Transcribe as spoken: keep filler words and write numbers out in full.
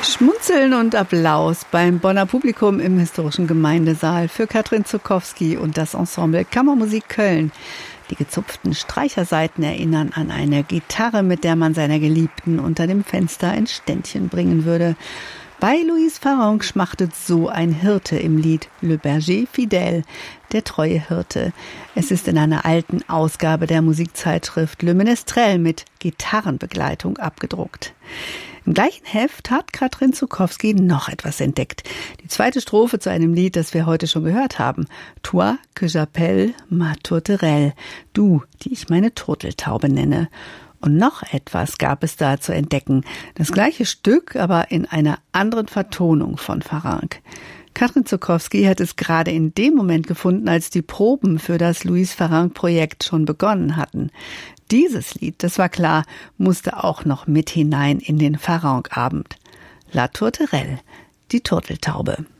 Schmunzeln und Applaus beim Bonner Publikum im historischen Gemeindesaal für Katrin Zuckowski und das Ensemble Kammermusik Köln. Die gezupften Streichersaiten erinnern an eine Gitarre, mit der man seiner Geliebten unter dem Fenster ein Ständchen bringen würde. Bei Louise Farrenc schmachtet so ein Hirte im Lied Le Berger Fidèle, der treue Hirte. Es ist in einer alten Ausgabe der Musikzeitschrift Le Ménestrel mit Gitarrenbegleitung abgedruckt. Im gleichen Heft hat Katrin Zuckowski noch etwas entdeckt. Die zweite Strophe zu einem Lied, das wir heute schon gehört haben. Toi que j'appelle ma tourterelle. Du, die ich meine Turteltaube nenne. Und noch etwas gab es da zu entdecken. Das gleiche Stück, aber in einer anderen Vertonung von Farrenc. Katrin Zuckowski hat es gerade in dem Moment gefunden, als die Proben für das Louise Farrenc-Projekt schon begonnen hatten. Dieses Lied, das war klar, musste auch noch mit hinein in den Farrenc-Abend. La Tourterelle, die Turteltaube.